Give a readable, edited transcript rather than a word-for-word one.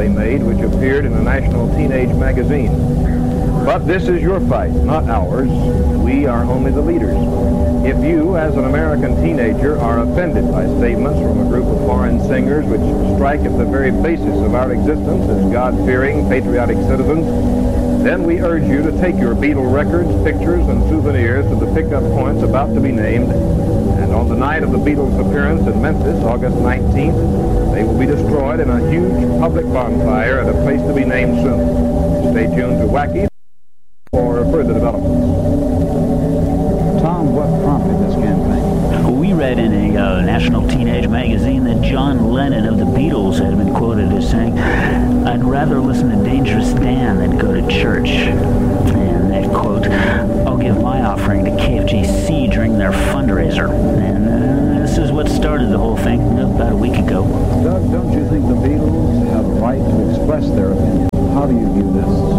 they made, which appeared in a national teenage magazine. But this is your fight, not ours. We are only the leaders. If you, as an American teenager, are offended by statements from a group of foreign singers which strike at the very basis of our existence as God-fearing, patriotic citizens, then we urge you to take your Beatle records, pictures, and souvenirs to the pickup points about to be named, and on the night of the Beatles' appearance in Memphis, August 19th, they will be destroyed in a huge public bonfire at a place to be named soon. Stay tuned to Wacky for further developments. Tom, what prompted this campaign? We read in a national teenage magazine that John Lennon of the Beatles had been quoted as saying, "I'd rather listen to Dangerous Dan than go to church." And that quote, "I'll give my offering to KFGC during their fundraiser." And this is what started the whole thing about a week ago. Doug, don't you think the Beatles have a right to express their opinion? How do you view this?